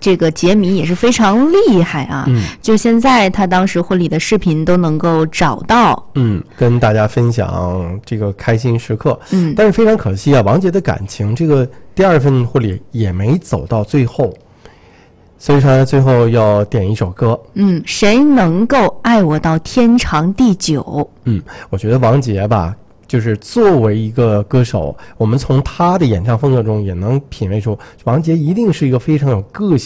这个杰迷也是非常厉害啊。就现在他当时婚礼的视频都能够找到， 跟大家分享这个开心时刻。但是非常可惜啊，王杰的感情这个第二份婚礼也没走到最后，所以说最后要点一首歌。 谁能够爱我到天长地久？ 我觉得王杰吧，就是作为一个歌手，我们从他的演唱风格中也能品味出，王杰一定是一个非常有个性